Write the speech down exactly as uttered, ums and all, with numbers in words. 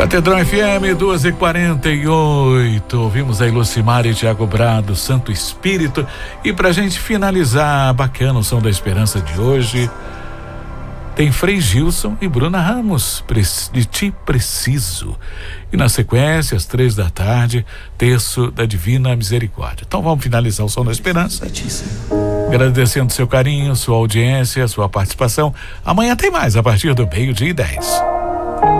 Catedral F M duas e quarenta e oito. Ouvimos aí Lucimar e Tiago Brado, Santo Espírito. E pra gente finalizar, bacana o Som da Esperança de hoje, tem Frei Gilson e Bruna Ramos, de Ti Preciso. E na sequência, às três da tarde, terço da Divina Misericórdia. Então vamos finalizar o Som da Esperança, agradecendo seu carinho, sua audiência, sua participação. Amanhã tem mais, a partir do meio-dia e dez.